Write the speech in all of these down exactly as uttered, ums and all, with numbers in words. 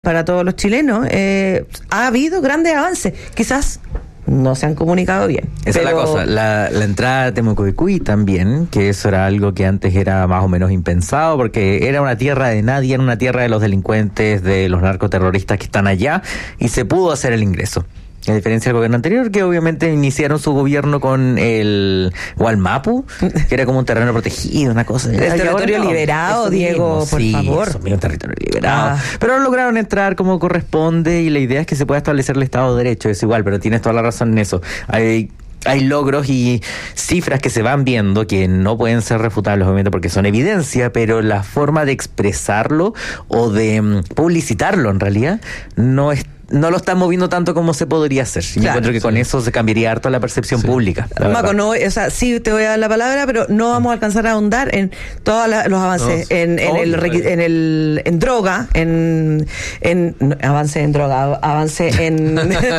para todos los chilenos. Eh, ha habido grandes avances, quizás no se han comunicado bien. Esa pero... es la cosa, la, la entrada de Temucoicuy también, que eso era algo que antes era más o menos impensado, porque era una tierra de nadie, era una tierra de los delincuentes, de los narcoterroristas que están allá, y se pudo hacer el ingreso. A diferencia del gobierno anterior, que obviamente iniciaron su gobierno con el Gualmapu, que era como un terreno protegido, una cosa. El territorio no, liberado, Diego, mismo, por sí, favor. Eso mismo, territorio liberado. Ah. Pero lograron entrar como corresponde, y la idea es que se pueda establecer el Estado de Derecho. Es igual, pero tienes toda la razón en eso. Hay... Hay logros y cifras que se van viendo que no pueden ser refutables, obviamente, porque son evidencia, pero la forma de expresarlo o de um, publicitarlo, en realidad, no es no lo están moviendo tanto como se podría hacer. Y claro, yo encuentro que sí. Con eso se cambiaría harto la percepción sí. pública. Maco, no, o sea, sí te voy a dar la palabra, pero no vamos a alcanzar a ahondar en todos los avances, no, en, en, el, en el en droga, en, en no, avance en droga, avance en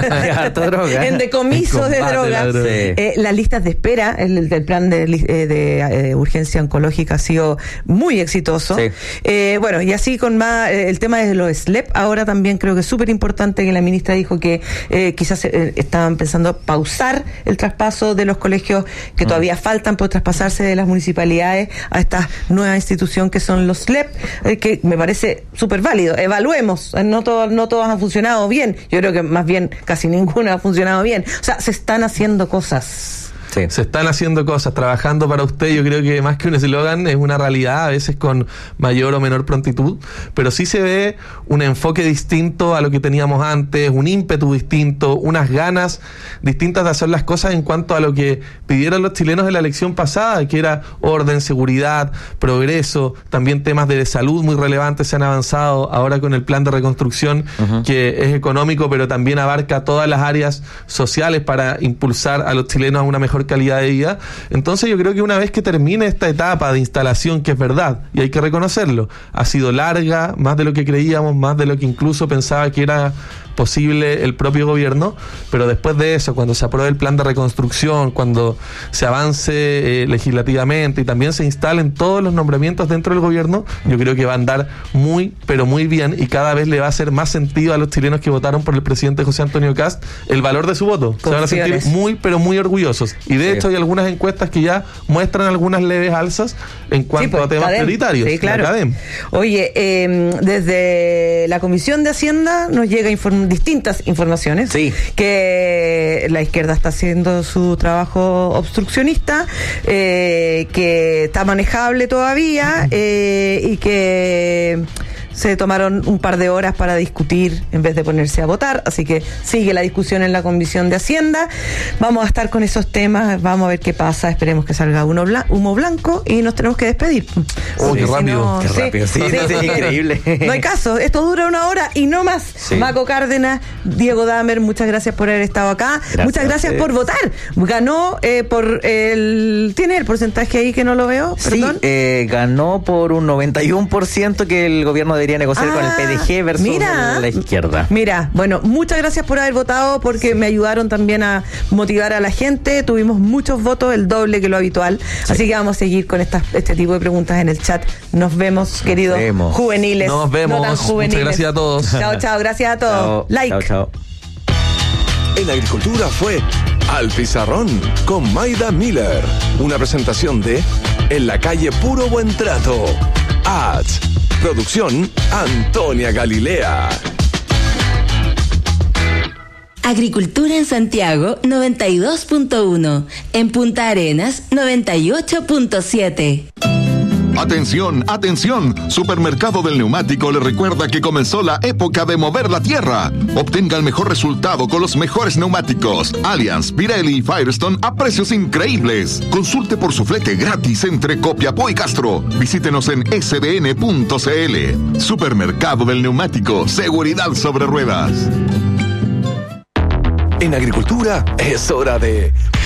droga. en decomiso de drogas, sí. eh, las listas de espera, el, el plan de, de, de eh, urgencia oncológica ha sido muy exitoso. Sí. Eh, bueno, y así con más, eh, el tema de los S L E P, ahora también creo que es súper importante, que la ministra dijo que eh, quizás eh, estaban pensando pausar el traspaso de los colegios que mm. todavía faltan por traspasarse de las municipalidades a esta nueva institución que son los S L E P, eh, que me parece súper válido. Evaluemos, eh, no, todo, no todos han funcionado bien, yo creo que más bien casi ninguna ha funcionado bien. O sea, se están haciendo cosas. Sí. Se están haciendo cosas, trabajando para usted. Yo creo que más que un eslogan es una realidad, a veces con mayor o menor prontitud, pero sí se ve un enfoque distinto a lo que teníamos antes, un ímpetu distinto, unas ganas distintas de hacer las cosas en cuanto a lo que pidieron los chilenos en la elección pasada, que era orden, seguridad, progreso, también temas de salud muy relevantes se han avanzado ahora con el plan de reconstrucción, uh-huh. que es económico, pero también abarca todas las áreas sociales para impulsar a los chilenos a una mejor calidad de vida. Entonces yo creo que una vez que termine esta etapa de instalación, que es verdad, y hay que reconocerlo, ha sido larga, más de lo que creíamos, más de lo que incluso pensaba que era posible el propio gobierno, pero después de eso, cuando se apruebe el plan de reconstrucción, cuando se avance eh, legislativamente y también se instalen todos los nombramientos dentro del gobierno, yo creo que va a andar muy, pero muy bien, y cada vez le va a hacer más sentido a los chilenos que votaron por el presidente José Antonio Kast el valor de su voto. Se van a sentir muy, pero muy orgullosos. Y de sí. hecho hay algunas encuestas que ya muestran algunas leves alzas en cuanto sí, pues, a temas Cadem. prioritarios. Sí, claro. Oye, eh, desde la Comisión de Hacienda nos llega información distintas informaciones, sí. que la izquierda está haciendo su trabajo obstruccionista, eh, que está manejable todavía, eh, y que se tomaron un par de horas para discutir en vez de ponerse a votar, así que sigue la discusión en la Comisión de Hacienda. Vamos a estar con esos temas, vamos a ver qué pasa, esperemos que salga uno blan- humo blanco y nos tenemos que despedir. Oh, qué rápido, no, qué sí, rápido, sí, sí, sí, increíble. No hay caso, esto dura una hora y no más. Sí. Maco Cárdenas, Diego Damer, muchas gracias por haber estado acá, gracias, muchas gracias por votar. Ganó eh, por el... ¿Tiene el porcentaje ahí que no lo veo? Perdón. Sí, eh, ganó por un noventa y uno por ciento que el gobierno debería negociar ah, con el P D G versus mira, la izquierda. Mira, bueno, muchas gracias por haber votado, porque sí. me ayudaron también a motivar a la gente. Tuvimos muchos votos, el doble que lo habitual. Sí. Así que vamos a seguir con esta, este tipo de preguntas en el chat. Nos vemos, queridos Nos vemos. juveniles. Nos vemos. No tan juveniles. Muchas gracias a todos. Chao, chao. Gracias a todos. Chao, like. Chao, chao. En Agricultura fue Al Pizarrón con Maida Miller. Una presentación de En la calle Puro Buen Trato. Ads. Producción Antonia Galilea. Agricultura en Santiago noventa y dos punto uno. En Punta Arenas noventa y ocho punto siete. Atención, atención, Supermercado del Neumático le recuerda que comenzó la época de mover la tierra. Obtenga el mejor resultado con los mejores neumáticos Allianz, Pirelli y Firestone a precios increíbles. Consulte por su flete gratis entre Copiapó y Castro. Visítenos en s b n punto c l. Supermercado del Neumático, seguridad sobre ruedas. En Agricultura es hora de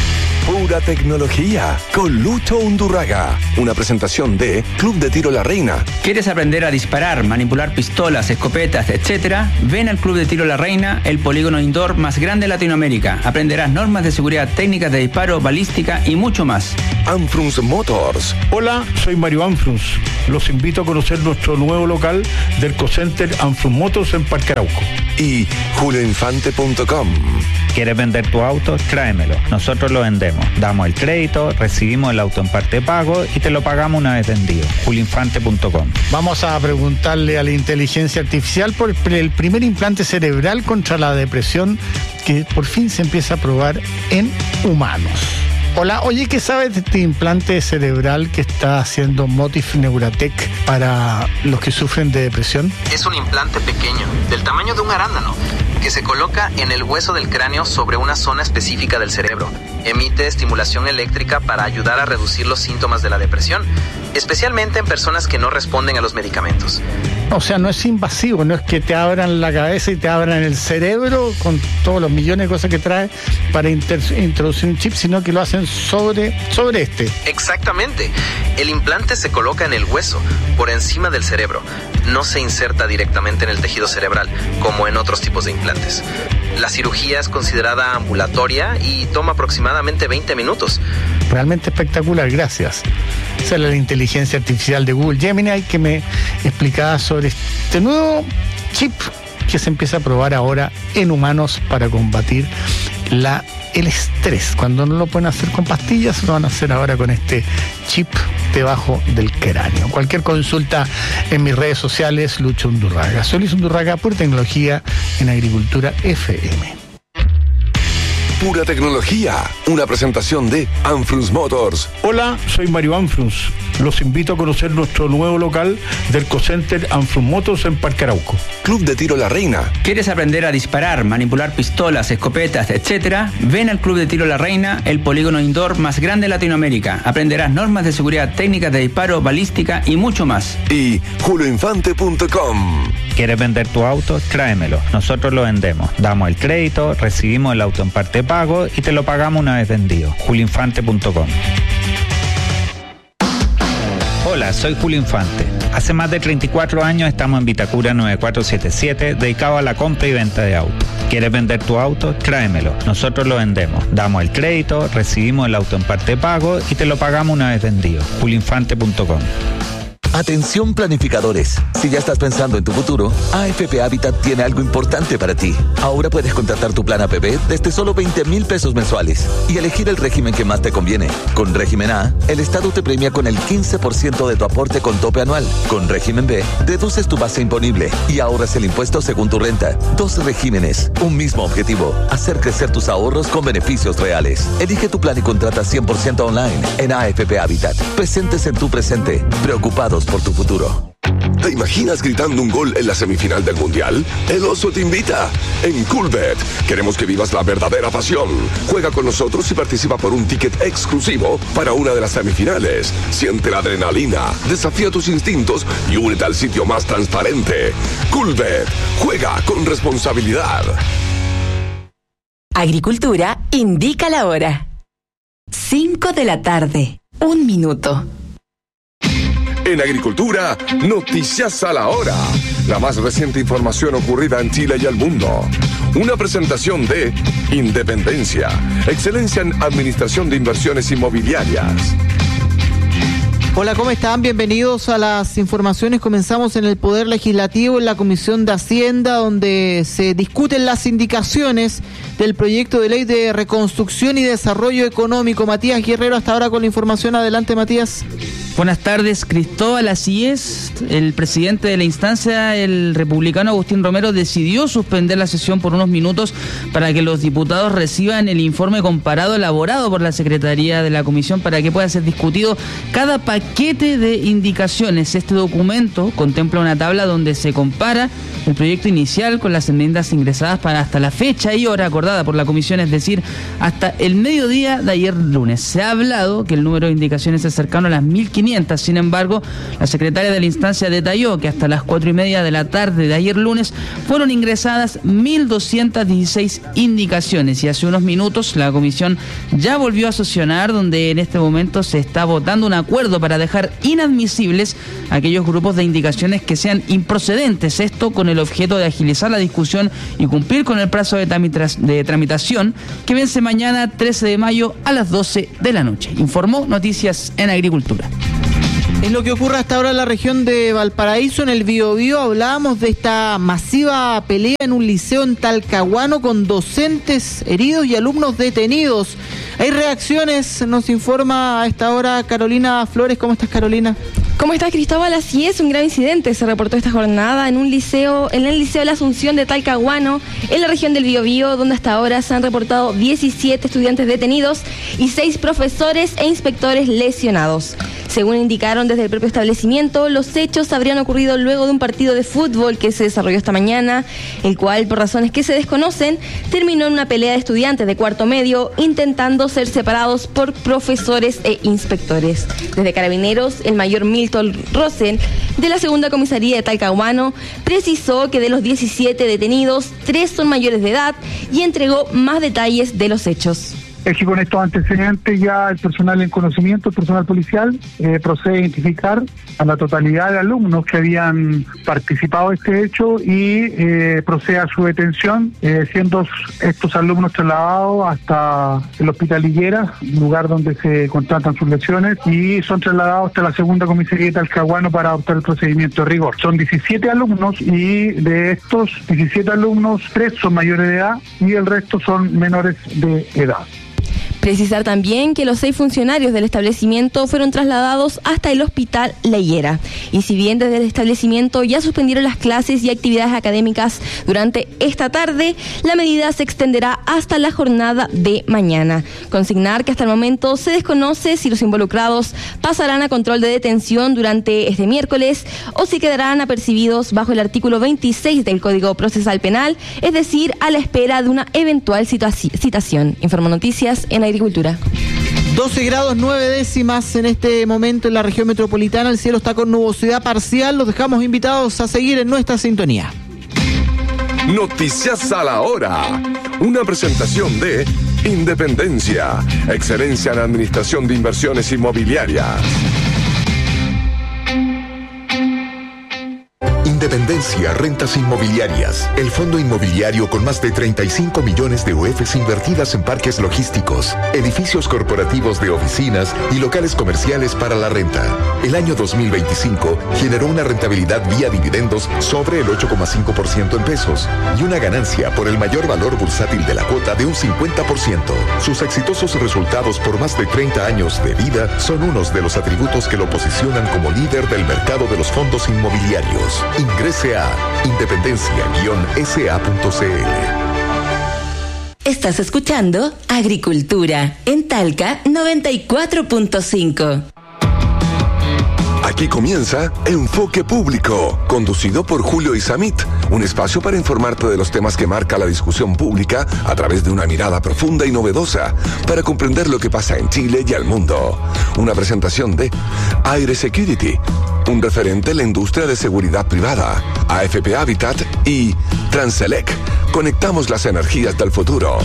Pura tecnología con Lucho Undurraga. Una presentación de Club de Tiro La Reina. ¿Quieres aprender a disparar, manipular pistolas, escopetas, etcétera? Ven al Club de Tiro La Reina, el polígono indoor más grande de Latinoamérica. Aprenderás normas de seguridad, técnicas de disparo, balística y mucho más. Anfrunz Motors. Hola, soy Mario Anfrunz. Los invito a conocer nuestro nuevo local del Cocenter Anfrunz Motors en Parque Arauco. Y julio infante punto com. ¿Quieres vender tu auto? Tráemelo. Nosotros lo vendemos. Damos el crédito, recibimos el auto en parte de pago y te lo pagamos una vez vendido. julio infante punto com. Vamos a preguntarle a la inteligencia artificial por el primer implante cerebral contra la depresión que por fin se empieza a probar en humanos. Hola, oye, ¿qué sabes de este implante cerebral que está haciendo Motif Neuratech para los que sufren de depresión? Es un implante pequeño, del tamaño de un arándano, que se coloca en el hueso del cráneo sobre una zona específica del cerebro. Emite estimulación eléctrica para ayudar a reducir los síntomas de la depresión, especialmente en personas que no responden a los medicamentos. O sea, no es invasivo, no es que te abran la cabeza y te abran el cerebro con todos los millones de cosas que trae para inter- introducir un chip, sino que lo hacen sobre, sobre este. Exactamente. El implante se coloca en el hueso, por encima del cerebro. No se inserta directamente en el tejido cerebral, como en otros tipos de implantes. La cirugía es considerada ambulatoria y toma aproximadamente veinte minutos. Realmente espectacular, gracias. Esa es la inteligencia artificial de Google Gemini que me explicaba sobre este nuevo chip que se empieza a probar ahora en humanos para combatir la, el estrés. Cuando no lo pueden hacer con pastillas, lo van a hacer ahora con este chip debajo del cráneo. Cualquier consulta en mis redes sociales, Lucho Undurraga. Soy Luis Undurraga, por tecnología en Agricultura F M. Pura tecnología, una presentación de Anfrunz Motors. Hola, soy Mario Anfrunz. Los invito a conocer nuestro nuevo local del Cocenter Anfrunz Motors en Parque Arauco. Club de Tiro La Reina. ¿Quieres aprender a disparar, manipular pistolas, escopetas, etcétera? Ven al Club de Tiro La Reina, el polígono indoor más grande de Latinoamérica. Aprenderás normas de seguridad, técnicas de disparo, balística y mucho más. Y julio infante punto com. ¿Quieres vender tu auto? Tráemelo. Nosotros lo vendemos. Damos el crédito, recibimos el auto en parte de pago y te lo pagamos una vez vendido. julio infante punto com. Hola, soy Julio Infante. Hace más de treinta y cuatro años estamos en Vitacura nueve cuatro siete siete, dedicado a la compra y venta de autos. ¿Quieres vender tu auto? Tráemelo. Nosotros lo vendemos. Damos el crédito, recibimos el auto en parte de pago y te lo pagamos una vez vendido. julio infante punto com. Atención planificadores, si ya estás pensando en tu futuro, A F P Habitat tiene algo importante para ti. Ahora puedes contratar tu plan A P P desde solo veinte mil pesos mensuales y elegir el régimen que más te conviene. Con régimen A, el Estado te premia con el quince por ciento de tu aporte con tope anual. Con régimen B, deduces tu base imponible y ahorras el impuesto según tu renta. Dos regímenes, un mismo objetivo, hacer crecer tus ahorros con beneficios reales. Elige tu plan y contrata cien por ciento online en A F P Habitat. Presentes en tu presente, preocupados por tu futuro. ¿Te imaginas gritando un gol en la semifinal del Mundial? El Oso te invita. En Coolbet queremos que vivas la verdadera pasión. Juega con nosotros y participa por un ticket exclusivo para una de las semifinales. Siente la adrenalina, desafía tus instintos y únete al sitio más transparente. Coolbet, juega con responsabilidad. Agricultura indica la hora. cinco de la tarde, un minuto. En Agricultura, noticias a la hora. La más reciente información ocurrida en Chile y el mundo. Una presentación de Independencia, excelencia en administración de inversiones inmobiliarias. Hola, ¿cómo están? Bienvenidos a las informaciones. Comenzamos en el Poder Legislativo, en la Comisión de Hacienda, donde se discuten las indicaciones del proyecto de ley de reconstrucción y desarrollo económico. Matías Guerrero, hasta ahora con la información. Adelante, Matías. Buenas tardes, Cristóbal. Así es, el presidente de la instancia, el republicano Agustín Romero, decidió suspender la sesión por unos minutos para que los diputados reciban el informe comparado elaborado por la Secretaría de la Comisión para que pueda ser discutido cada paquete de indicaciones. Este documento contempla una tabla donde se compara el proyecto inicial con las enmiendas ingresadas para hasta la fecha y hora acordada por la Comisión, es decir, hasta el mediodía de ayer lunes. Se ha hablado que el número de indicaciones es cercano a las mil quinientas quinientas. Sin embargo, la secretaria de la instancia detalló que hasta las cuatro y media de la tarde de ayer lunes fueron ingresadas mil doscientas dieciséis indicaciones y hace unos minutos la comisión ya volvió a sesionar, donde en este momento se está votando un acuerdo para dejar inadmisibles aquellos grupos de indicaciones que sean improcedentes, esto con el objeto de agilizar la discusión y cumplir con el plazo de, tramita- de tramitación que vence mañana trece de mayo a las doce de la noche. Informó Noticias en Agricultura. En lo que ocurre hasta ahora en la región de Valparaíso, en el Biobío, hablábamos de esta masiva pelea en un liceo en Talcahuano con docentes heridos y alumnos detenidos. Hay reacciones, nos informa a esta hora Carolina Flores. ¿Cómo estás, Carolina? ¿Cómo estás, Cristóbal? Así es, un gran incidente se reportó esta jornada en un liceo, en el Liceo de la Asunción de Talcahuano, en la región del Biobío, donde hasta ahora se han reportado diecisiete estudiantes detenidos y seis profesores e inspectores lesionados. Según indicaron desde el propio establecimiento, los hechos habrían ocurrido luego de un partido de fútbol que se desarrolló esta mañana, el cual, por razones que se desconocen, terminó en una pelea de estudiantes de cuarto medio intentando ser separados por profesores e inspectores. Desde Carabineros, el mayor Milton Rosen, de la segunda comisaría de Talcahuano, precisó que de los diecisiete detenidos, tres son mayores de edad y entregó más detalles de los hechos. Es que con estos antecedentes ya el personal en conocimiento, el personal policial, eh, procede a identificar a la totalidad de alumnos que habían participado de este hecho y eh, procede a su detención, eh, siendo estos alumnos trasladados hasta el Hospital Higuera, lugar donde se contratan sus lesiones, y son trasladados hasta la segunda comisaría de Talcahuano para adoptar el procedimiento de rigor. Son diecisiete alumnos y de estos diecisiete alumnos, tres son mayores de edad y el resto son menores de edad. Precisar también que los seis funcionarios del establecimiento fueron trasladados hasta el Hospital La Higuera. Y si bien desde el establecimiento ya suspendieron las clases y actividades académicas durante esta tarde, la medida se extenderá hasta la jornada de mañana. Consignar que hasta el momento se desconoce si los involucrados pasarán a control de detención durante este miércoles o si quedarán apercibidos bajo el artículo veintiséis del Código Procesal Penal, es decir, a la espera de una eventual citaci- citación. Informó Noticias en Agricultura. doce grados nueve décimas en este momento en la región metropolitana. El cielo está con nubosidad parcial. Los dejamos invitados a seguir en nuestra sintonía. Noticias a la hora. Una presentación de Independencia. Excelencia en Administración de Inversiones Inmobiliarias. Independencia Rentas Inmobiliarias, el fondo inmobiliario con más de treinta y cinco millones de U Efes invertidas en parques logísticos, edificios corporativos de oficinas y locales comerciales para la renta. El año dos mil veinticinco generó una rentabilidad vía dividendos sobre el ocho coma cinco por ciento en pesos y una ganancia por el mayor valor bursátil de la cuota de un cincuenta por ciento. Sus exitosos resultados por más de treinta años de vida son unos de los atributos que lo posicionan como líder del mercado de los fondos inmobiliarios. Ingrese a independencia guion s a punto c l. Estás escuchando Agricultura en Talca noventa y cuatro punto cinco. Aquí comienza Enfoque Público, conducido por Julio Isamit, un espacio para informarte de los temas que marca la discusión pública a través de una mirada profunda y novedosa para comprender lo que pasa en Chile y al mundo. Una presentación de Aire Security, un referente en la industria de seguridad privada, A F P Habitat y Transelec. Conectamos las energías del futuro.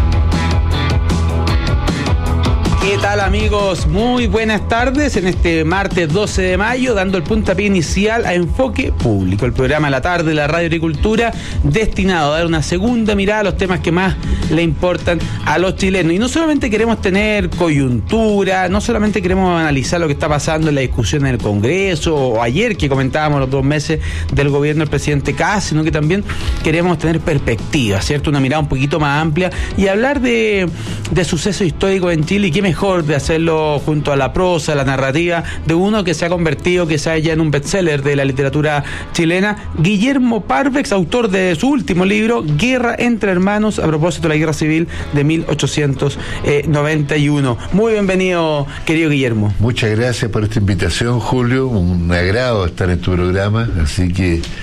¿Qué tal, amigos? Muy buenas tardes en este martes doce de mayo, dando el puntapié inicial a Enfoque Público, el programa de la tarde de la Radio Agricultura, destinado a dar una segunda mirada a los temas que más le importan a los chilenos. Y no solamente queremos tener coyuntura, no solamente queremos analizar lo que está pasando en la discusión en el Congreso, o ayer que comentábamos los dos meses del gobierno del presidente Kast, sino que también queremos tener perspectiva, ¿cierto? Una mirada un poquito más amplia y hablar de, de sucesos históricos en Chile, y qué mejor de hacerlo junto a la prosa, la narrativa de uno que se ha convertido quizás ya en un bestseller de la literatura chilena, Guillermo Parvex, autor de su último libro, Guerra entre Hermanos, a propósito de la Guerra Civil de mil ochocientos noventa y uno. Muy bienvenido, querido Guillermo. Muchas gracias por esta invitación, Julio, un agrado estar en tu programa, así que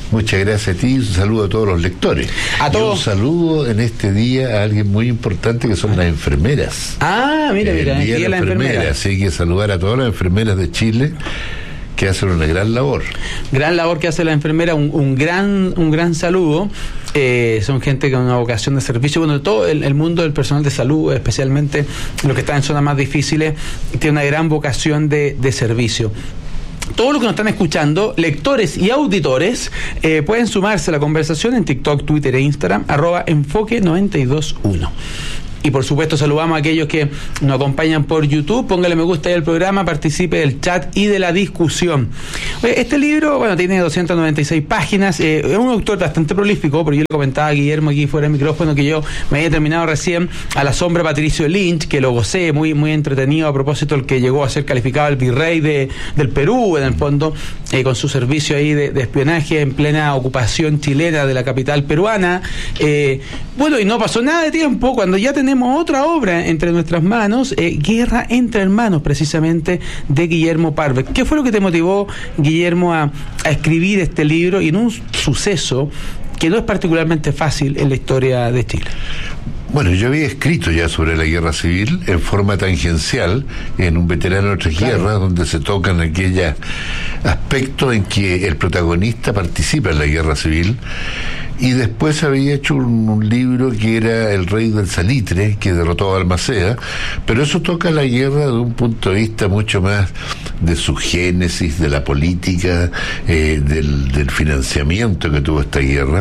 Muchas gracias a ti y un saludo a todos los lectores. A todos. Y un saludo en este día a alguien muy importante que son las enfermeras. Ah, mira, mira, el día de la enfermera. enfermera. Así que hay que saludar a todas las enfermeras de Chile que hacen una gran labor. Gran labor que hace la enfermera, un, un gran un gran saludo. Eh, son gente con una vocación de servicio. Bueno, todo el, el mundo del personal de salud, especialmente los que están en zonas más difíciles, tiene una gran vocación de, de servicio. Todos los que nos están escuchando, lectores y auditores, eh, pueden sumarse a la conversación en TikTok, Twitter e Instagram, arroba enfoque noventa y dos uno. Y por supuesto saludamos a aquellos que nos acompañan por YouTube. Póngale me gusta ahí al programa, participe del chat y de la discusión. Este libro, bueno, tiene doscientas noventa y seis páginas. Eh, es un autor bastante prolífico, porque yo le comentaba a Guillermo aquí fuera del micrófono que yo me había terminado recién A la sombra Patricio Lynch, que lo gocé, muy muy entretenido, a propósito el que llegó a ser calificado el virrey de, del Perú, en el fondo, eh, con su servicio ahí de, de espionaje en plena ocupación chilena de la capital peruana. Eh, bueno, y no pasó nada de tiempo cuando ya tenemos otra obra entre nuestras manos, eh, Guerra entre Hermanos, precisamente, de Guillermo Parve. ¿Qué fue lo que te motivó, Guillermo, a, a escribir este libro y en un suceso que no es particularmente fácil en la historia de Chile? Bueno, yo había escrito ya sobre la guerra civil en forma tangencial en Un veterano de otras claro. guerras, donde se tocan aquellos aspectos en que el protagonista participa en la guerra civil. Y después había hecho un, un libro que era El rey del salitre, que derrotó a Balmaceda, pero eso toca la guerra de un punto de vista mucho más de su génesis, de la política, eh, del, del financiamiento que tuvo esta guerra.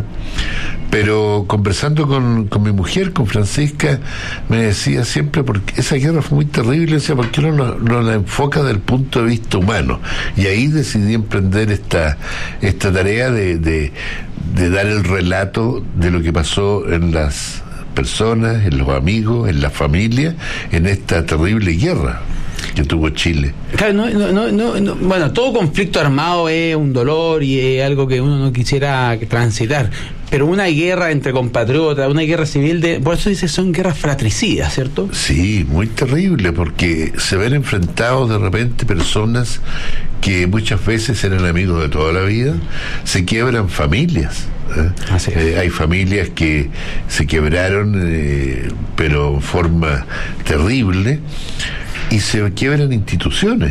Pero conversando con, con mi mujer, con Francisca, me decía siempre, porque esa guerra fue muy terrible, decía, ¿por qué no, no, no la enfoca desde el punto de vista humano? Y ahí decidí emprender esta, esta tarea de, de, de dar el relato de lo que pasó en las personas, en los amigos, en la familia, en esta terrible guerra que tuvo Chile. Claro, no, no, no, no, bueno, todo conflicto armado es un dolor y es algo que uno no quisiera transitar, pero una guerra entre compatriotas, una guerra civil, de, por eso dice, son guerras fratricidas, ¿cierto? Sí, muy terrible, porque se ven enfrentados de repente personas que muchas veces eran amigos de toda la vida, se quiebran familias. ¿Eh? Así es. Eh, hay familias que se quebraron, eh, pero en forma terrible, y se quiebran instituciones.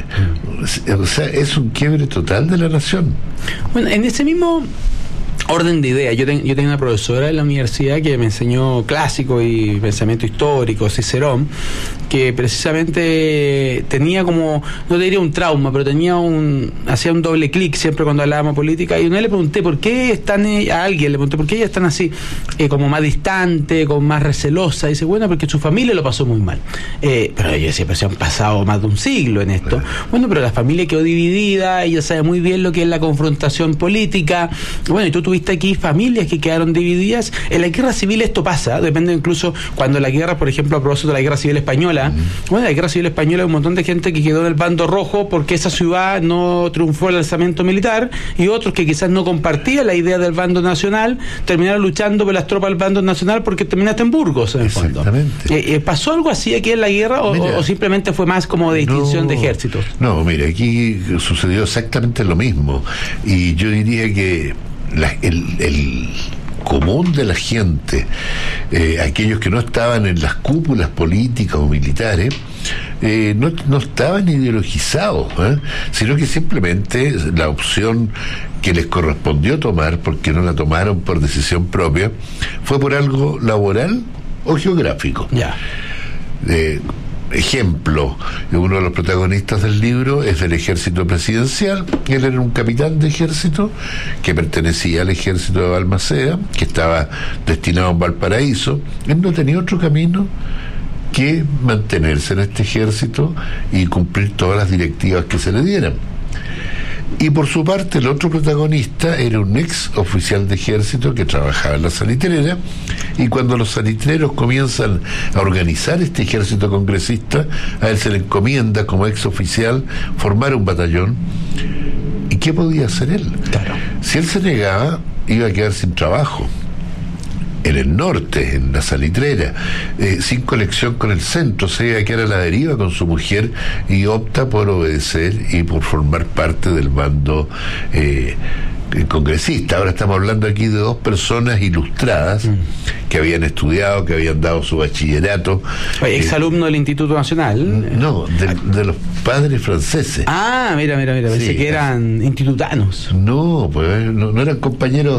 O sea, es un quiebre total de la nación. Bueno, en ese mismo orden de ideas, yo, ten, yo tenía una profesora en la universidad que me enseñó clásico y pensamiento histórico, Cicerón, que precisamente tenía como, no te diría un trauma, pero tenía un, hacía un doble clic siempre cuando hablábamos política, y una vez le pregunté por qué están, a alguien le pregunté por qué ellas están así, eh, como más distante, como más recelosa, y dice, bueno, porque su familia lo pasó muy mal. Eh, pero yo decía, pero se han pasado más de un siglo en esto. Bueno, pero la familia quedó dividida, ella sabe muy bien lo que es la confrontación política. Bueno, y tú tuviste aquí familias que quedaron divididas. En la guerra civil esto pasa, depende incluso cuando la guerra, por ejemplo, a propósito de la guerra civil española, bueno, la guerra civil española hay un montón de gente que quedó en el bando rojo porque esa ciudad no triunfó el alzamiento militar, y otros que quizás no compartían la idea del bando nacional terminaron luchando por las tropas del bando nacional porque terminaste en Burgos, en el fondo. Eh, eh, ¿Pasó algo así aquí en la guerra o, mira, o simplemente fue más como de distinción no, de ejércitos? No, mira, aquí sucedió exactamente lo mismo, y yo diría que La, el, el común de la gente, eh, aquellos que no estaban en las cúpulas políticas o militares, eh, no, no estaban ideologizados, ¿eh? sino que simplemente la opción que les correspondió tomar, porque no la tomaron por decisión propia, fue por algo laboral o geográfico. Ya. Eh, Ejemplo, uno de los protagonistas del libro es del ejército presidencial. Él era un capitán de ejército que pertenecía al ejército de Balmaceda, que estaba destinado en Valparaíso. Él no tenía otro camino que mantenerse en este ejército y cumplir todas las directivas que se le dieran. Y por su parte, el otro protagonista era un ex oficial de ejército que trabajaba en la salitrera, y cuando los salitreros comienzan a organizar este ejército congresista, a él se le encomienda como ex oficial formar un batallón. ¿Y qué podía hacer él? Claro. Si él se negaba, iba a quedar sin trabajo en el norte, en la salitrera, eh, sin conexión con el centro, se iba a quedar a la deriva con su mujer, y opta por obedecer y por formar parte del bando eh, congresista. Ahora estamos hablando aquí de dos personas ilustradas mm. que habían estudiado, que habían dado su bachillerato. Oye, exalumno eh, del Instituto Nacional. No, de, de los padres franceses. Ah, mira, mira, mira, pensé sí, que eran institutanos. No, pues no, no eran compañeros.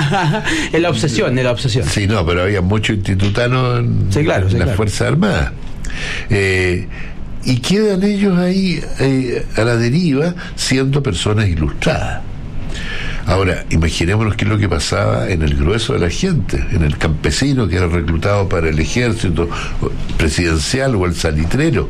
Es la obsesión, es la obsesión. Sí, no, pero había muchos institutanos en, sí, claro, en sí, las claro. Fuerzas Armadas. Eh, y quedan ellos ahí eh, a la deriva siendo personas ilustradas. Ahora, imaginémonos qué es lo que pasaba en el grueso de la gente, en el campesino que era reclutado para el ejército presidencial o el salitrero.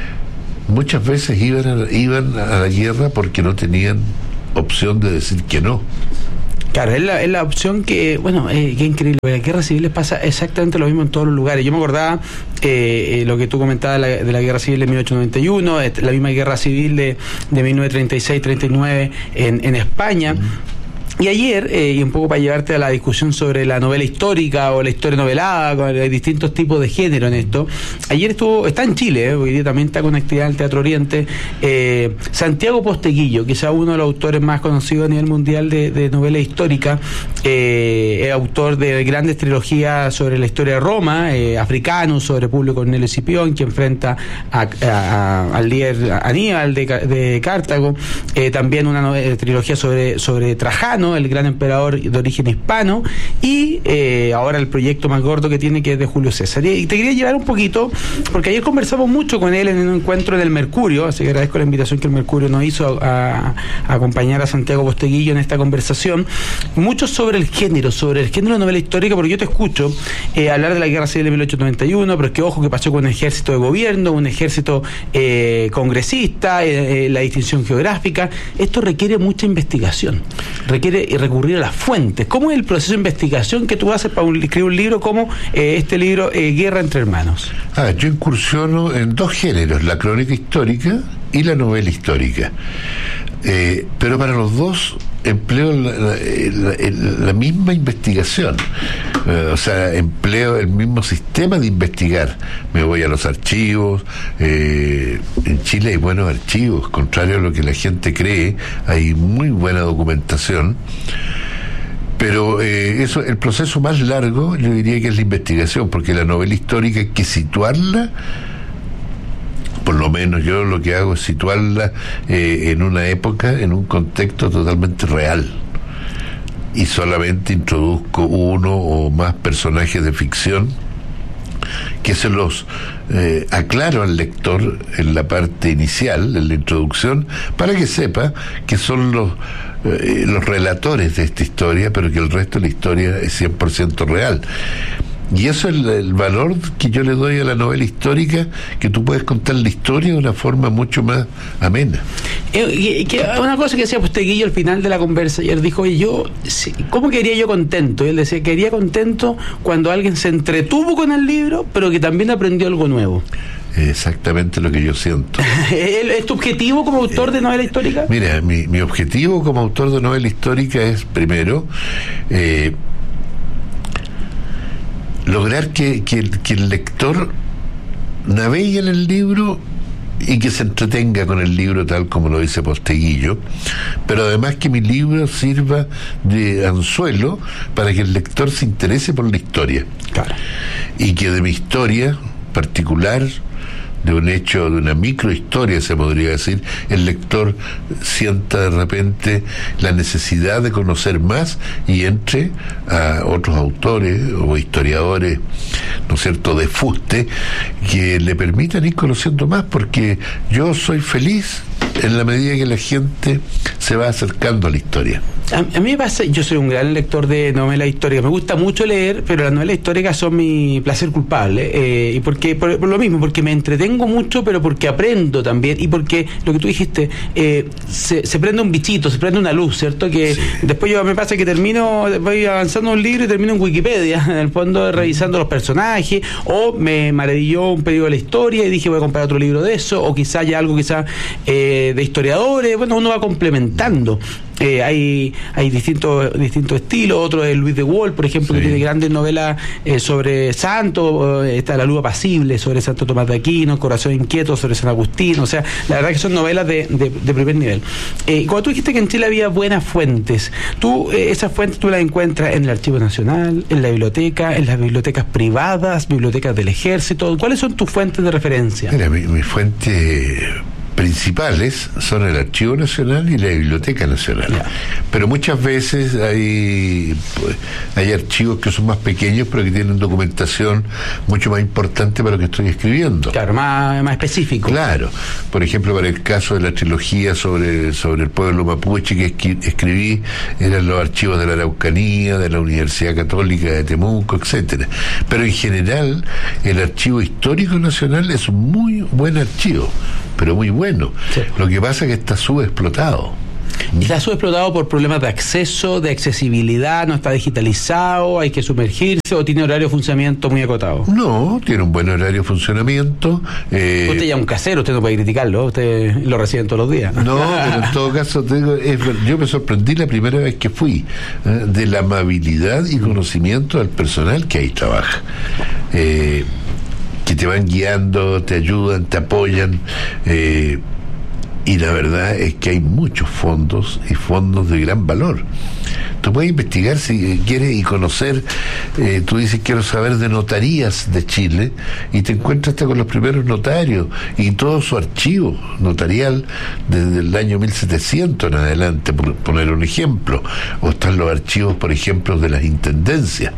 Muchas veces iban a, iban a la guerra porque no tenían opción de decir que no. Claro, es la, es la opción que, bueno, eh, qué increíble, en la guerra civil les pasa exactamente lo mismo en todos los lugares. Yo me acordaba eh, eh, lo que tú comentabas de la, de la guerra civil de mil ochocientos noventa y uno, la misma guerra civil de, de mil novecientos treinta y seis treinta y nueve en, en España. Mm. Y ayer, eh, y un poco para llevarte a la discusión sobre la novela histórica o la historia novelada, con hay distintos tipos de género en esto, ayer estuvo, está en Chile, eh, hoy día también está con actividad en el Teatro Oriente, eh, Santiago Posteguillo, quizá uno de los autores más conocidos a nivel mundial de, de novela histórica, eh, es autor de grandes trilogías sobre la historia de Roma, eh, Africano, sobre Publio Cornelio Escipión, que enfrenta a, a, a, al líder Aníbal de, de Cartago, eh, también una novela, trilogía sobre, sobre Trajano, el gran emperador de origen hispano, y eh, ahora el proyecto más gordo que tiene, que es de Julio César. Y te quería llevar un poquito, porque ayer conversamos mucho con él en un encuentro en el Mercurio, así que agradezco la invitación que el Mercurio nos hizo a, a acompañar a Santiago Posteguillo en esta conversación, mucho sobre el género, sobre el género de novela histórica, porque yo te escucho eh, hablar de la Guerra Civil de mil ochocientos noventa y uno, pero es que ojo que pasó con un ejército de gobierno, un ejército eh, congresista, eh, eh, la distinción geográfica. Esto requiere mucha investigación, requiere recurrir a las fuentes. ¿Cómo es el proceso de investigación que tú haces para un, escribir un libro como eh, este libro, eh, Guerra entre Hermanos? Ah, yo incursiono en dos géneros, la crónica histórica y la novela histórica. Eh, pero para los dos empleo la, la, la, la misma investigación, eh, o sea, empleo el mismo sistema de investigar. Me voy a los archivos, eh, en Chile hay buenos archivos, contrario a lo que la gente cree, hay muy buena documentación. Pero eh, eso, el proceso más largo, yo diría que es la investigación, porque la novela histórica hay que situarla. Por lo menos yo lo que hago es situarla eh, en una época, en un contexto totalmente real. Y solamente introduzco uno o más personajes de ficción que se los eh, aclaro al lector en la parte inicial, en la introducción, para que sepa que son los, eh, los relatores de esta historia, pero que el resto de la historia es cien por ciento real. Y eso es el, el valor que yo le doy a la novela histórica, que tú puedes contar la historia de una forma mucho más amena. Eh, que, una cosa que decía Posteguillo al final de la conversa ayer, dijo, oye, yo, ¿cómo quedaría yo contento? Y él decía, quedaría contento cuando alguien se entretuvo con el libro, pero que también aprendió algo nuevo. Exactamente lo que yo siento. ¿Es tu objetivo como autor eh, de novela histórica? Mira, mi, mi objetivo como autor de novela histórica es, primero, eh, lograr que, que, que el lector navegue en el libro y que se entretenga con el libro tal como lo dice Posteguillo, pero además que mi libro sirva de anzuelo para que el lector se interese por la historia. Claro. Y que de mi historia particular, de un hecho, de una microhistoria se podría decir, el lector sienta de repente la necesidad de conocer más y entre a otros autores o historiadores, ¿no es cierto?, de fuste, que le permitan ir conociendo más, porque yo soy feliz en la medida que la gente se va acercando a la historia. A, a mí me pasa, yo soy un gran lector de novelas históricas, me gusta mucho leer, pero las novelas históricas son mi placer culpable, eh, y porque por, por lo mismo, porque me entretengo mucho, pero porque aprendo también, y porque lo que tú dijiste, eh, se, se prende un bichito, se prende una luz, ¿cierto? Que sí. Después yo me pasa que termino, voy avanzando un libro y termino en Wikipedia, en el fondo revisando los personajes, o me maravilló un periodo de la historia y dije voy a comprar otro libro de eso, o quizá haya algo quizá eh, de, de historiadores, bueno, uno va complementando. Eh, hay hay distintos distintos estilos, otro es Luis de Wall, por ejemplo, sí, que tiene grandes novelas eh, sobre santos, eh, está La Luz Apacible sobre Santo Tomás de Aquino, Corazón Inquieto sobre San Agustín, o sea, la verdad que son novelas de, de, de primer nivel. Eh, cuando tú dijiste que en Chile había buenas fuentes, tú eh, esas fuentes tú las encuentras en el Archivo Nacional, en la biblioteca, en las bibliotecas privadas, bibliotecas del Ejército. ¿Cuáles son tus fuentes de referencia? Mira, mi, mi fuente principales son el Archivo Nacional y la Biblioteca Nacional. Yeah. Pero muchas veces hay pues, hay archivos que son más pequeños pero que tienen documentación mucho más importante para lo que estoy escribiendo. Claro, más, más específico. Claro. Por ejemplo, para el caso de la trilogía sobre, sobre el pueblo mapuche que esqui, escribí, eran los archivos de la Araucanía, de la Universidad Católica de Temuco, etcétera. Pero en general, el Archivo Histórico Nacional es un muy buen archivo, pero muy bueno. Sí. Lo que pasa es que está subexplotado. Y está subexplotado por problemas de acceso, de accesibilidad, no está digitalizado, hay que sumergirse, o tiene horario de funcionamiento muy acotado. No, tiene un buen horario de funcionamiento. Eh... Usted ya es un casero, usted no puede criticarlo, usted lo recibe todos los días. No, pero en todo caso, tengo, es, yo me sorprendí la primera vez que fui, eh, de la amabilidad y conocimiento del personal que ahí trabaja. Eh, que te van guiando, te ayudan, te apoyan, eh, y la verdad es que hay muchos fondos y fondos de gran valor. Tú puedes investigar si quieres y conocer, eh, tú dices quiero saber de notarías de Chile y te encuentras hasta con los primeros notarios y todo su archivo notarial desde el año mil setecientos en adelante, por poner un ejemplo. O están los archivos, por ejemplo, de las intendencias.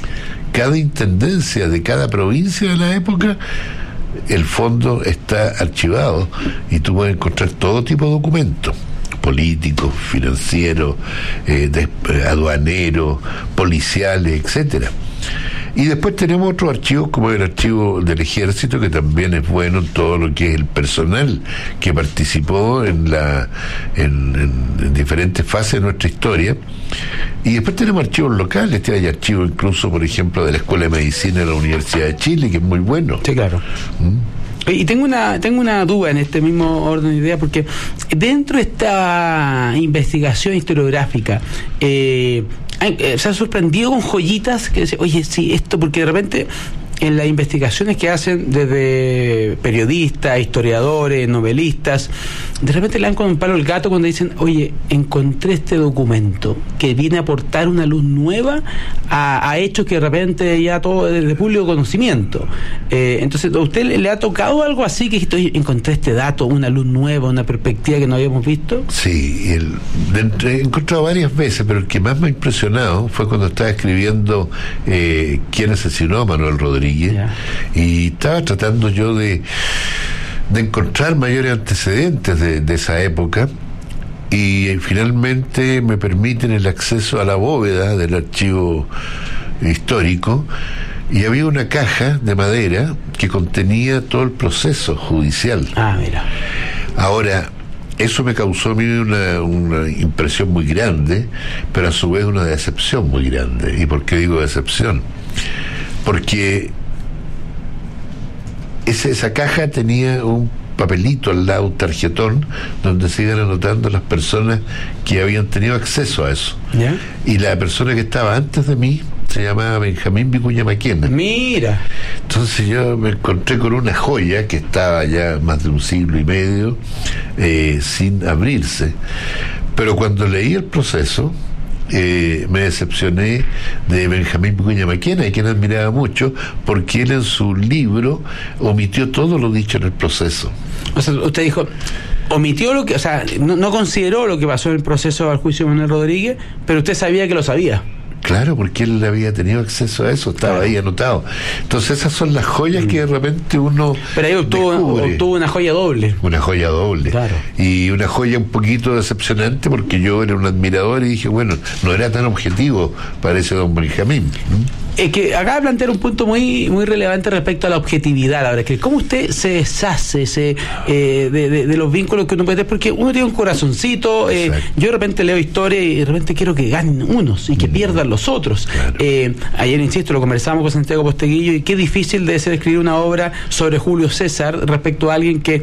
Cada intendencia de cada provincia de la época, el fondo está archivado y tú puedes encontrar todo tipo de documentos, políticos, financieros, eh, de, eh, aduaneros, policiales, etcétera. Y después tenemos otros archivos, como el archivo del Ejército, que también es bueno en todo lo que es el personal que participó en la en, en, en diferentes fases de nuestra historia. Y después tenemos archivos locales, hay archivos incluso, por ejemplo, de la Escuela de Medicina de la Universidad de Chile, que es muy bueno. Sí, claro. ¿Mm? Y tengo una tengo una duda en este mismo orden de idea, porque dentro de esta investigación historiográfica, eh, se ha sorprendido con joyitas que dice, oye, sí, esto, porque de repente en las investigaciones que hacen desde periodistas, historiadores, novelistas, de repente le dan con un palo al gato cuando dicen, oye, encontré este documento que viene a aportar una luz nueva a, a hechos que de repente ya todo es de público conocimiento. Eh, entonces, ¿a usted le, le ha tocado algo así que dijiste, oye, encontré este dato, una luz nueva, una perspectiva que no habíamos visto? Sí, el, de, he encontrado varias veces, pero el que más me ha impresionado fue cuando estaba escribiendo eh, ¿Quién asesinó a Manuel Rodríguez? Yeah. Y estaba tratando yo de de encontrar mayores antecedentes de, de esa época, y eh, finalmente me permiten el acceso a la bóveda del archivo histórico, y había una caja de madera que contenía todo el proceso judicial. Ah, mira. Ahora, eso me causó a mí una, una impresión muy grande, pero a su vez una decepción muy grande. ¿Y por qué digo decepción? Porque esa, esa caja tenía un papelito al lado, un tarjetón, donde se iban anotando las personas que habían tenido acceso a eso. ¿Ya? Y la persona que estaba antes de mí se llamaba Benjamín Vicuña Maquena. Mira. Entonces yo me encontré con una joya que estaba ya más de un siglo y medio eh, sin abrirse. Pero cuando leí el proceso, Eh, me decepcioné de Benjamín Vicuña Maquena, y quien admiraba mucho, porque él en su libro omitió todo lo dicho en el proceso. O sea, usted dijo, omitió lo que, o sea, no, no consideró lo que pasó en el proceso al juicio de Manuel Rodríguez, pero usted sabía que lo sabía. Claro, porque él había tenido acceso a eso, estaba claro. ahí anotado. Entonces esas son las joyas mm. que de repente uno Pero ahí obtuvo, obtuvo una joya doble. Una joya doble. Claro. Y una joya un poquito decepcionante, porque yo era un admirador y dije, bueno, no era tan objetivo, parece don Benjamín. ¿Mm? Es que acaba de plantear un punto muy muy relevante respecto a la objetividad, la verdad, que cómo usted se deshace se, eh, de, de, de los vínculos que uno puede tener, porque uno tiene un corazoncito, eh, yo de repente leo historia y de repente quiero que ganen unos y que pierdan los otros. Claro. Eh, ayer, insisto, lo conversamos con Santiago Posteguillo, y qué difícil debe ser escribir una obra sobre Julio César respecto a alguien que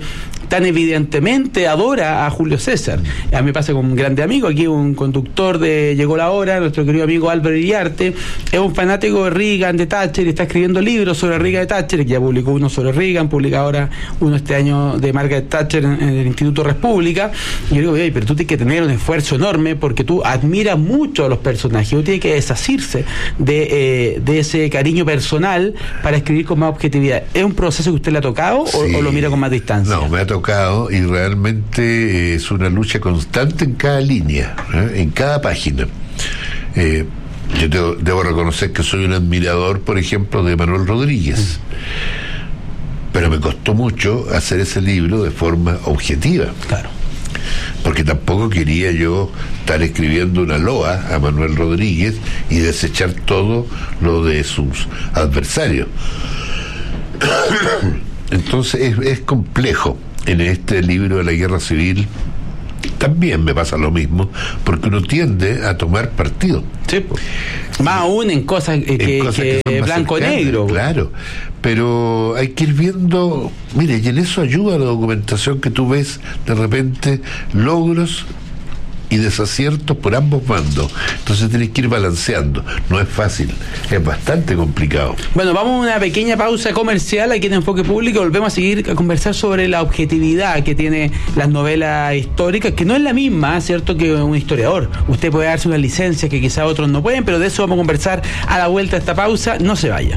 tan evidentemente adora a Julio César. A mí me pasa con un grande amigo, aquí un conductor de Llegó la Hora, nuestro querido amigo Álvaro Iriarte, es un fanático de Reagan, de Thatcher, y está escribiendo libros sobre Reagan y Thatcher, que ya publicó uno sobre Reagan, publica ahora uno este año de Margaret Thatcher en, en el Instituto República. Y yo digo, oye, pero tú tienes que tener un esfuerzo enorme porque tú admiras mucho a los personajes, tú tienes que desasirse de, eh, de ese cariño personal para escribir con más objetividad. ¿Es un proceso que usted le ha tocado o, sí, o lo mira con más distancia? No, me ha tocado y realmente es una lucha constante en cada línea, ¿eh? En cada página. Eh, yo debo, debo reconocer que soy un admirador, por ejemplo, de Manuel Rodríguez, pero me costó mucho hacer ese libro de forma objetiva. Claro. Porque tampoco quería yo estar escribiendo una loa a Manuel Rodríguez y desechar todo lo de sus adversarios. Entonces es, es complejo. En este libro de la guerra civil también me pasa lo mismo, porque uno tiende a tomar partido. Sí, pues. Más aún en cosas eh, que, en cosas que, que blanco y negro. Claro, pero hay que ir viendo, mire, y en eso ayuda la documentación, que tú ves de repente logros y desaciertos por ambos bandos. Entonces tienes que ir balanceando. No es fácil, es bastante complicado. Bueno, vamos a una pequeña pausa comercial aquí en Enfoque Público. Volvemos a seguir a conversar sobre la objetividad que tiene las novelas históricas, que no es la misma, ¿cierto?, que un historiador. Usted puede darse una licencia que quizá otros no pueden, pero de eso vamos a conversar a la vuelta de esta pausa. No se vaya.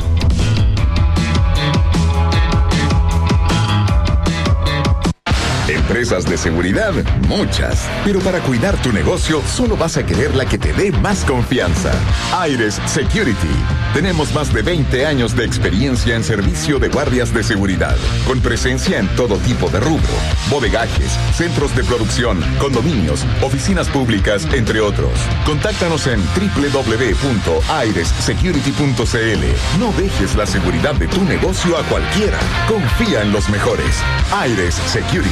Empresas de seguridad, muchas. Pero para cuidar tu negocio, solo vas a querer la que te dé más confianza. Aires Security. Tenemos más de veinte años de experiencia en servicio de guardias de seguridad, con presencia en todo tipo de rubro: bodegajes, centros de producción, condominios, oficinas públicas, entre otros. Contáctanos en doble u doble u doble u punto aires security punto c l. No dejes la seguridad de tu negocio a cualquiera. Confía en los mejores. Aires Security.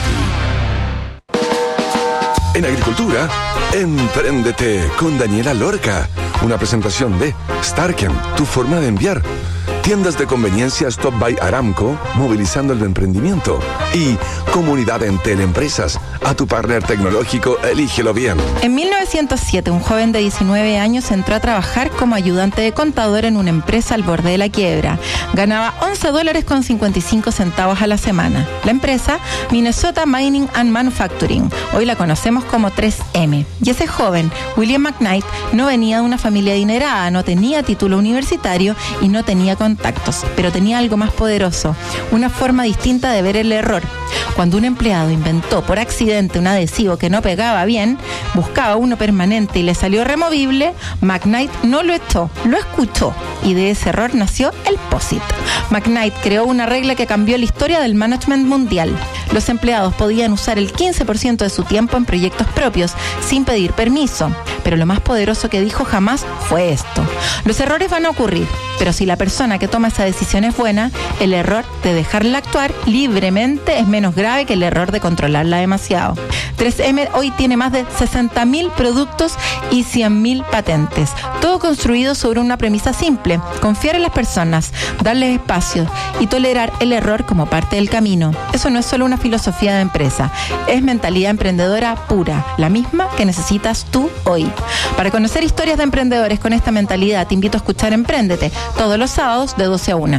En Agricultura, Empréndete con Daniela Lorca. Una presentación de Starken, tu forma de enviar. Tiendas de conveniencia Stop by Aramco, movilizando el emprendimiento. Y Comunidad Entel Empresas, a tu partner tecnológico, elígelo bien. En mil novecientos siete, un joven de diecinueve años entró a trabajar como ayudante de contador en una empresa al borde de la quiebra. Ganaba once dólares con cincuenta y cinco centavos a la semana. La empresa, Minnesota Mining and Manufacturing, hoy la conocemos como tres eme. Y ese joven, William McKnight, no venía de una familia adinerada, no tenía título universitario y no tenía contactos, pero tenía algo más poderoso, una forma distinta de ver el error. Cuando un empleado inventó por accidente un adhesivo que no pegaba bien, buscaba uno permanente y le salió removible, McKnight no lo echó, lo escuchó, y de ese error nació el POSIT. McKnight creó una regla que cambió la historia del management mundial. Los empleados podían usar el quince por ciento de su tiempo en proyectos propios, sin pedir permiso. Pero lo más poderoso que dijo jamás fue esto: los errores van a ocurrir, pero si la persona que toma esa decisión es buena, el error de dejarla actuar libremente es menos grave que el error de controlarla demasiado. tres eme hoy tiene más de sesenta mil productos y cien mil patentes, todo construido sobre una premisa simple: confiar en las personas, darles espacio y tolerar el error como parte del camino. Eso no es solo una filosofía de empresa, es mentalidad emprendedora pura, la misma que necesitas tú hoy. Para conocer historias de emprendedores con esta mentalidad, te invito a escuchar Empréndete, todos los sábados de doce a una.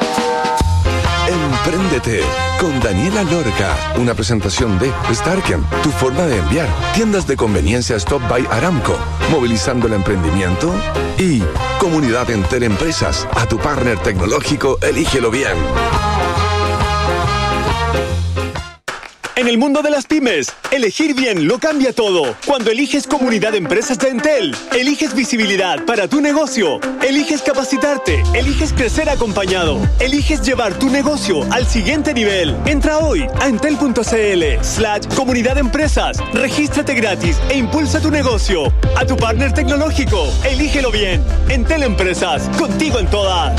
Empréndete con Daniela Lorca. Una presentación de Starken, tu forma de enviar. Tiendas de conveniencia Stop by Aramco, movilizando el emprendimiento. Y Comunidad Entel Empresas, a tu partner tecnológico, elígelo bien. En el mundo de las pymes, elegir bien lo cambia todo. Cuando eliges Comunidad de Empresas de Entel, eliges visibilidad para tu negocio, eliges capacitarte, eliges crecer acompañado, eliges llevar tu negocio al siguiente nivel. Entra hoy a entel.cl slash Comunidad de Empresas, regístrate gratis e impulsa tu negocio. A tu partner tecnológico, elígelo bien. Entel Empresas, contigo en todas.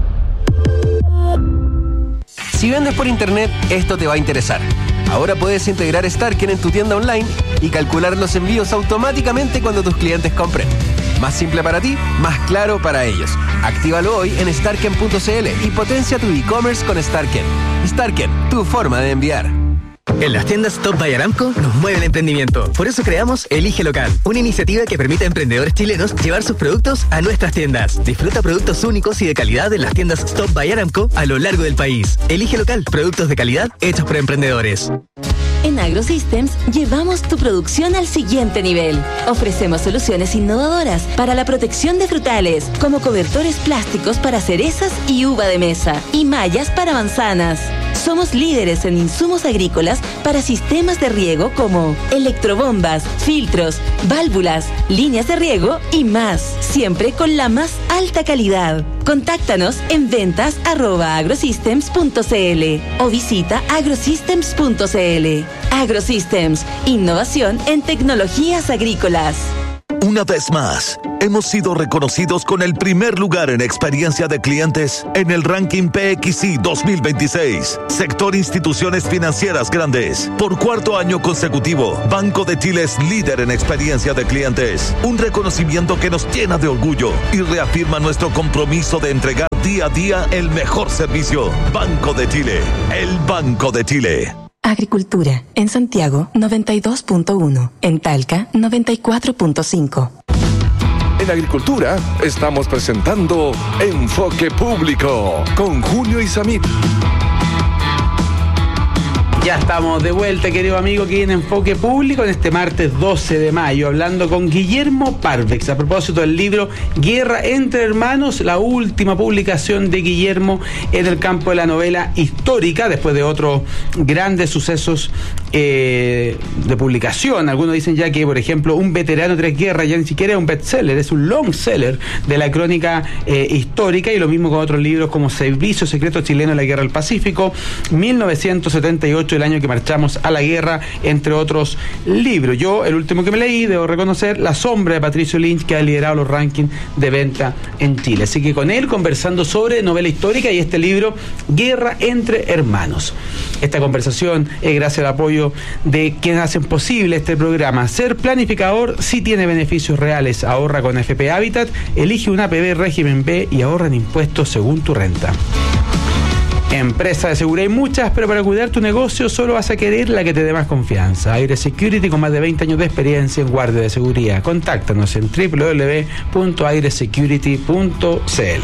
Si vendes por internet, esto te va a interesar. Ahora puedes integrar Starken en tu tienda online y calcular los envíos automáticamente cuando tus clientes compren. Más simple para ti, más claro para ellos. Actívalo hoy en starken punto c l y potencia tu e-commerce con Starken. Starken, tu forma de enviar. En las tiendas Stop by Aramco nos mueve el emprendimiento. Por eso creamos Elige Local, una iniciativa que permite a emprendedores chilenos llevar sus productos a nuestras tiendas. Disfruta productos únicos y de calidad en las tiendas Stop by Aramco a lo largo del país. Elige Local, productos de calidad hechos por emprendedores. En AgroSystems llevamos tu producción al siguiente nivel. Ofrecemos soluciones innovadoras para la protección de frutales, como cobertores plásticos para cerezas y uva de mesa, y mallas para manzanas. Somos líderes en insumos agrícolas para sistemas de riego como electrobombas, filtros, válvulas, líneas de riego y más, siempre con la más alta calidad. Contáctanos en ventas arroba agrosystems punto cl o visita agrosystems punto cl. AgroSystems, innovación en tecnologías agrícolas. Una vez más, hemos sido reconocidos con el primer lugar en experiencia de clientes en el ranking P X I dos mil veintiséis. Sector Instituciones Financieras Grandes. Por cuarto año consecutivo, Banco de Chile es líder en experiencia de clientes. Un reconocimiento que nos llena de orgullo y reafirma nuestro compromiso de entregar día a día el mejor servicio. Banco de Chile, el Banco de Chile. Agricultura, en Santiago noventa y dos punto uno, en Talca noventa y cuatro punto cinco. En Agricultura estamos presentando Enfoque Público con Julio Isamit. Ya estamos de vuelta, querido amigo, aquí en Enfoque Público en este martes doce de mayo, hablando con Guillermo Parvex a propósito del libro Guerra entre Hermanos, la última publicación de Guillermo en el campo de la novela histórica, después de otros grandes sucesos eh, de publicación. Algunos dicen ya que, por ejemplo, Un veterano de tres guerras ya ni siquiera es un bestseller, es un long seller de la crónica eh, histórica, y lo mismo con otros libros como Servicio Secreto Chileno en la Guerra del Pacífico, mil novecientos setenta y ocho, el año que marchamos a la guerra, entre otros libros. Yo, el último que me leí, debo reconocer, La sombra de Patricio Lynch, que ha liderado los rankings de venta en Chile. Así que con él conversando sobre novela histórica y este libro, Guerra entre Hermanos. Esta conversación es gracias al apoyo de quienes hacen posible este programa. Ser planificador sí tiene beneficios reales. Ahorra con A F P Habitat, elige una A P B régimen B y ahorra en impuestos según tu renta. Empresa de seguridad hay muchas, pero para cuidar tu negocio solo vas a querer la que te dé más confianza. Aire Security, con más de veinte años de experiencia en guardia de seguridad. Contáctanos en doble u doble u doble u punto aire security punto cl.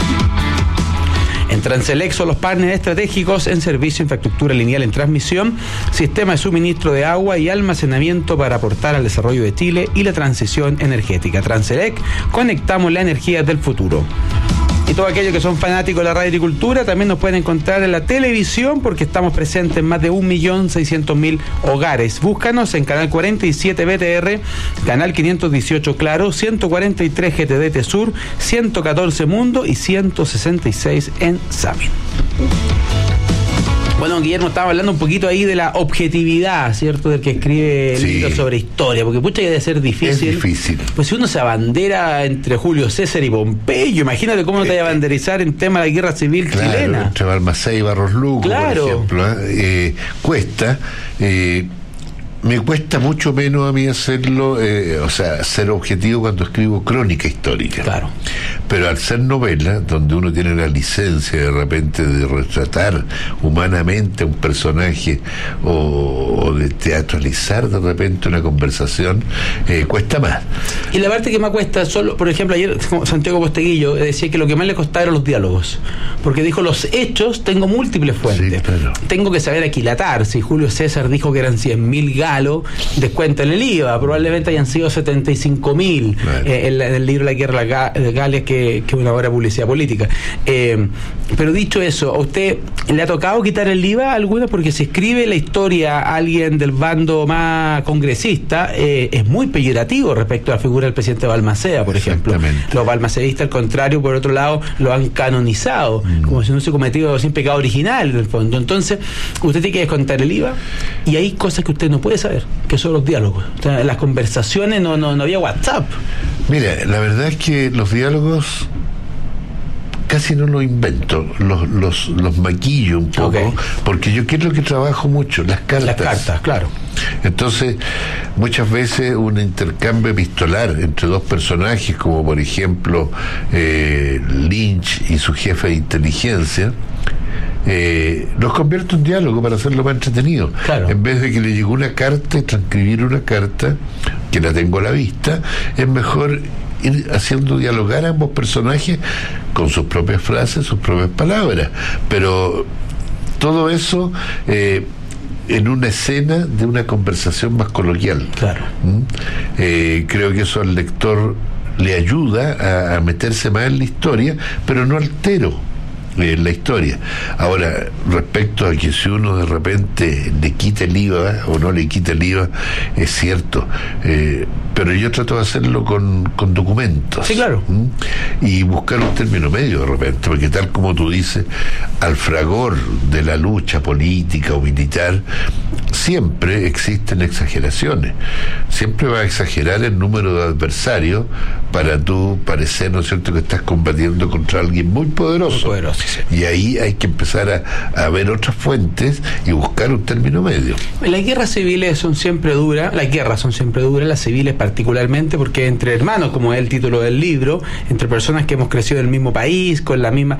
En Transelex son los partners estratégicos en servicio, infraestructura lineal en transmisión, sistema de suministro de agua y almacenamiento para aportar al desarrollo de Chile y la transición energética. Transelec, conectamos la energía del futuro. Y todos aquellos que son fanáticos de la radio agricultura también nos pueden encontrar en la televisión, porque estamos presentes en más de un millón seiscientos mil hogares. Búscanos en Canal cuarenta y siete B T R, Canal quinientos dieciocho Claro, ciento cuarenta y tres G T D T Sur, ciento catorce Mundo y ciento sesenta y seis en Samin. Bueno, Guillermo, estaba hablando un poquito ahí de la objetividad, ¿cierto?, del que escribe el sí. libro sobre historia, porque pucha, que debe ser difícil. Es difícil. Pues si uno se abandera entre Julio César y Pompeyo, imagínate cómo no te vaya a abanderizar en tema de la guerra civil claro, chilena. Entre Balmaceda y Barros Luco, claro. por ejemplo. Eh, cuesta... Eh, Me cuesta mucho menos a mí hacerlo, eh, o sea, ser objetivo cuando escribo crónica histórica. Claro. Pero al ser novela, donde uno tiene la licencia de repente de retratar humanamente a un personaje o, o de teatralizar de repente una conversación, eh, cuesta más. Y la parte que más cuesta, solo, por ejemplo, ayer Santiago Posteguillo decía que lo que más le costaba eran los diálogos, porque dijo, los hechos tengo múltiples fuentes. Sí, claro. Tengo que saber aquilatar. Si Julio César dijo que eran cien mil galos, descuéntale el I V A, probablemente hayan sido setenta y cinco mil bueno. eh, en, en el libro La Guerra de Gales, que es una obra de publicidad política. Eh, pero dicho eso, ¿a usted le ha tocado quitar el I V A a alguna? Porque si escribe la historia a alguien del bando más congresista, eh, es muy peyorativo respecto a la figura del presidente Balmaceda, por ejemplo. Los balmacedistas, al contrario, por otro lado, lo han canonizado, mm. como si no se cometido sin pecado original, en el fondo. Entonces, usted tiene que descontar el I V A, y hay cosas que usted no puede saber, que son los diálogos. O sea, en las conversaciones no, no, no había WhatsApp. Mira, la verdad es que los diálogos casi no los invento, los, los, los maquillo un poco, okay. porque yo quiero que trabajo mucho, las cartas. Las cartas, claro. Entonces, muchas veces un intercambio epistolar entre dos personajes, como por ejemplo eh, Lynch y su jefe de inteligencia, eh, los convierte en diálogo para hacerlo más entretenido. Claro. En vez de que le llegó una carta y transcribir una carta, que la tengo a la vista, es mejor ir haciendo dialogar a ambos personajes con sus propias frases, sus propias palabras. Pero todo eso eh, en una escena de una conversación más coloquial. Claro. ¿Mm? Eh, creo que eso al lector le ayuda a, a meterse más en la historia, pero no altero eh, la historia. Ahora, respecto a que si uno de repente le quita el I V A o no le quita el I V A, es cierto, eh, pero yo trato de hacerlo con, con documentos. Sí, claro. ¿Mm? Y buscar un término medio de repente, porque tal como tú dices, al fragor de la lucha política o militar, siempre existen exageraciones. Siempre va a exagerar el número de adversarios para tú parecer, ¿no es cierto?, que estás combatiendo contra alguien muy poderoso. Muy poderoso, sí. Y ahí hay que empezar a, a ver otras fuentes y buscar un término medio. Las guerras civiles son siempre duras, las guerras son siempre duras, las civiles particularmente, porque entre hermanos, como es el título del libro, entre personas que hemos crecido en el mismo país, con la misma,